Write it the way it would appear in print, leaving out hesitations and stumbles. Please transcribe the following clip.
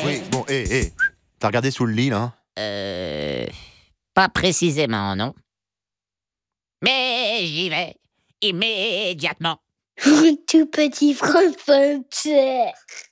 Oui, bon, hé. T'as regardé sous le lit, là? Pas précisément, non. Mais j'y vais immédiatement. Tout petit Français.